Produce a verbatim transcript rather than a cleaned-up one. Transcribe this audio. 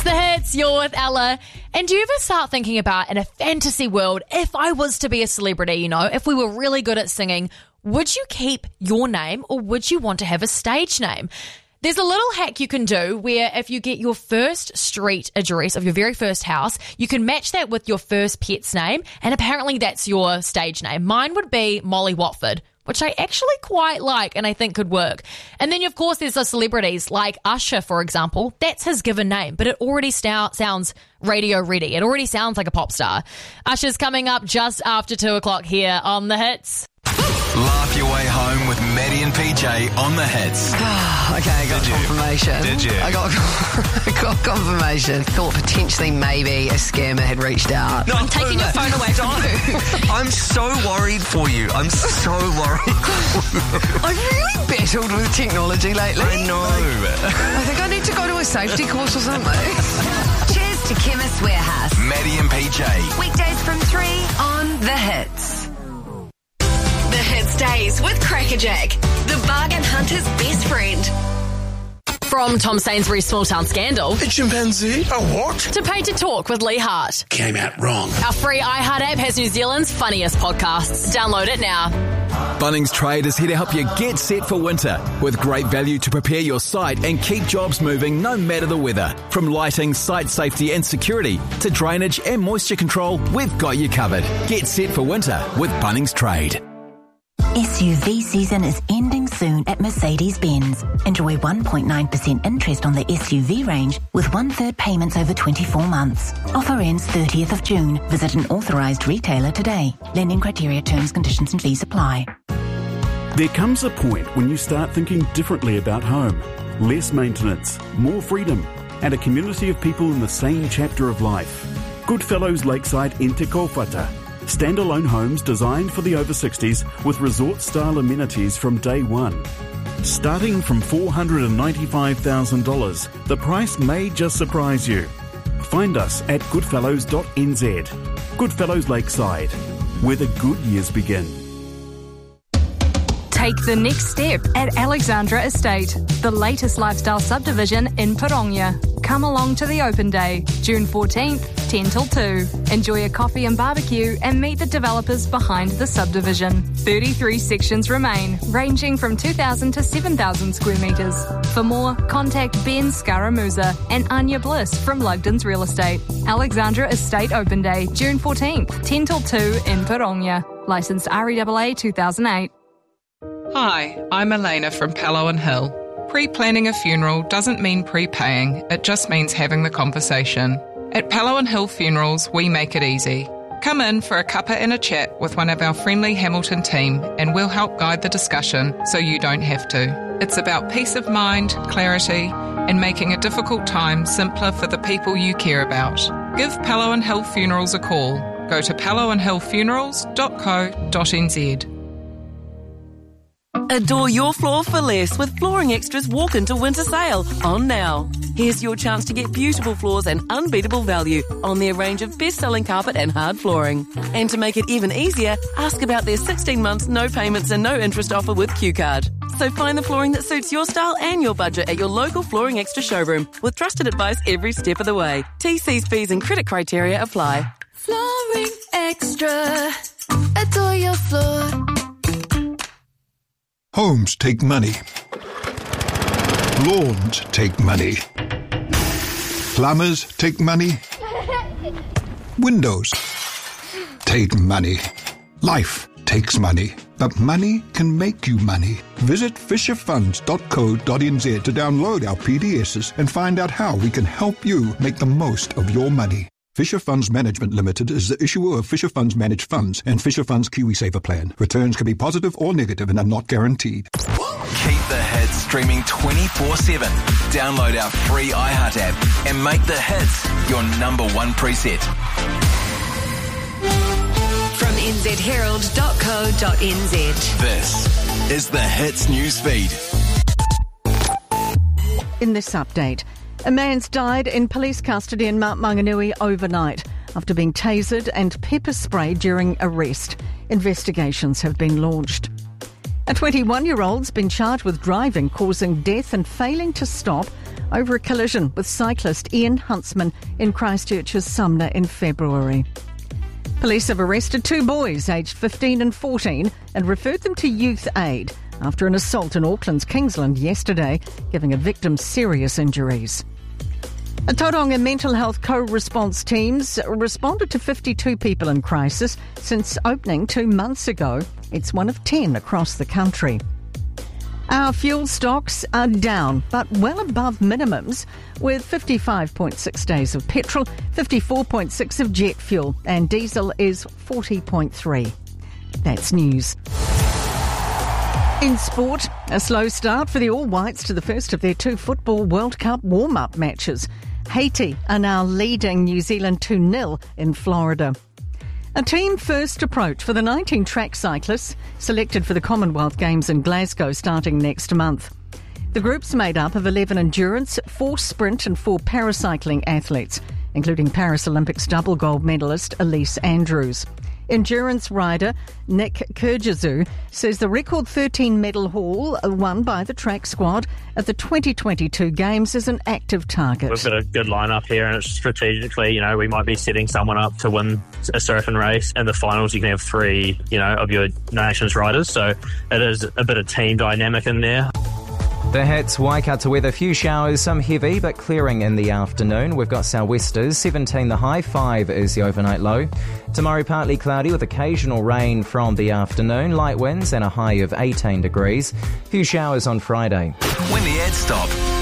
The Hits, you're with Ella. And do you ever start thinking about, in a fantasy world, if I was to be a celebrity, you know, if we were really good at singing, would you keep your name or would you want to have a stage name? There's a little hack you can do where if you get your first street address of your very first house, you can match that with your first pet's name, and apparently that's your stage name. Mine would be Molly Watford, which I actually quite like and I think could work. And then, of course, there's the celebrities like Usher, for example. That's his given name, but it already st- sounds radio ready. It already sounds like a pop star. Usher's coming up just after two o'clock here on The Hits. Laugh your way home with Maddie and P J on The Hits. Okay, I got Did you? confirmation. Did you? I got, I got confirmation. Thought potentially maybe a scammer had reached out. No, I'm taking your phone away. Don't. I'm so worried for you. I'm so worried. I've really battled with technology lately. I know. I think I need to go to a safety course or something. Cheers to Chemist Warehouse. Maddie and P J. Weekdays from three on The Hits. The Hits Days with Crackerjack, the bargain hunter's best friend. From Tom Sainsbury's Small Town Scandal A chimpanzee? A what? to Pay to Talk with Lee Hart. Came out wrong. Our free iHeart app has New Zealand's funniest podcasts. Download it now. Bunnings Trade is here to help you get set for winter with great value to prepare your site and keep jobs moving no matter the weather. From lighting, site safety and security to drainage and moisture control, we've got you covered. Get set for winter with Bunnings Trade. S U V season is ending soon at Mercedes-Benz. Enjoy one point nine percent interest on the S U V range with one-third payments over twenty-four months. Offer ends thirtieth of June. Visit an authorised retailer today. Lending criteria, terms, conditions and fees apply. There comes a point when you start thinking differently about home. Less maintenance, more freedom, and a community of people in the same chapter of life. Goodfellows Lakeside in Te Kaupata. Standalone homes designed for the over sixties with resort-style amenities from day one. Starting from four hundred ninety-five thousand dollars, the price may just surprise you. Find us at goodfellows dot n z. Goodfellows Lakeside, where the good years begin. Take the next step at Alexandra Estate, the latest lifestyle subdivision in Pirongia. Come along to the open day, June fourteenth, ten till two. Enjoy a coffee and barbecue and meet the developers behind the subdivision. thirty-three sections remain, ranging from two thousand to seven thousand square metres. For more, contact Ben Scaramuza and Anya Bliss from Lugden's Real Estate. Alexandra Estate Open Day, June fourteenth, ten till two in Pirongia. Licensed R E A A two thousand eight. Hi, I'm Elena from Pallo and Hill. Pre-planning a funeral doesn't mean prepaying, it just means having the conversation. At Pallo and Hill Funerals, we make it easy. Come in for a cuppa and a chat with one of our friendly Hamilton team and we'll help guide the discussion so you don't have to. It's about peace of mind, clarity, and making a difficult time simpler for the people you care about. Give Pallo and Hill Funerals a call. Go to pallo and hill funerals dot co dot n z. Adore your floor for less with Flooring Extra's Walk Into Winter Sale on now. Here's your chance to get beautiful floors and unbeatable value on their range of best-selling carpet and hard flooring. And to make it even easier, ask about their sixteen months no payments and no interest offer with Q Card. So find the flooring that suits your style and your budget at your local Flooring Extra showroom with trusted advice every step of the way. T Cs, fees and credit criteria apply. Flooring Extra. Adore your floor. Homes take money. Lawns take money. Plumbers take money. Windows take money. Life takes money. But money can make you money. Visit fisher funds dot co dot n z to download our P D Ss and find out how we can help you make the most of your money. Fisher Funds Management Limited is the issuer of Fisher Funds Managed Funds and Fisher Funds KiwiSaver Plan. Returns can be positive or negative and are not guaranteed. Keep the hits streaming twenty-four seven. Download our free iHeart app and make the hits your number one preset. From n z herald dot co dot n z. This is the Hits newsfeed. In this update, a man's died in police custody in Mount Maunganui overnight after being tasered and pepper sprayed during arrest. Investigations have been launched. A twenty-one-year-old's been charged with driving, causing death and failing to stop over a collision with cyclist Ian Huntsman in Christchurch's Sumner in February. Police have arrested two boys aged fifteen and fourteen and referred them to Youth Aid after an assault in Auckland's Kingsland yesterday, giving a victim serious injuries. A Tauranga mental health co-response teams responded to fifty-two people in crisis since opening two months ago. It's one of ten across the country. Our fuel stocks are down, but well above minimums, with fifty-five point six days of petrol, fifty-four point six of jet fuel, and diesel is forty point three. That's news. In sport, a slow start for the All Whites to the first of their two Football World Cup warm-up matches. Haiti are now leading New Zealand two nil in Florida. A team-first approach for the nineteen track cyclists selected for the Commonwealth Games in Glasgow starting next month. The group's made up of eleven endurance, four sprint and four paracycling athletes, including Paris Olympics double gold medalist Elise Andrews. Endurance rider Nick Kyrgyzou says the record thirteen medal haul won by the track squad at the twenty twenty-two Games is an active target. We've got a good lineup here, and it's strategically, you know, we might be setting someone up to win a surfing race. In the finals, you can have three, you know, of your nation's riders, so it is a bit of team dynamic in there. The hits, Waikato weather, few showers, some heavy but clearing in the afternoon. We've got sou'westers, seventeen the high, five is the overnight low. Tomorrow partly cloudy with occasional rain from the afternoon, light winds and a high of eighteen degrees. Few showers on Friday. When the ads stop,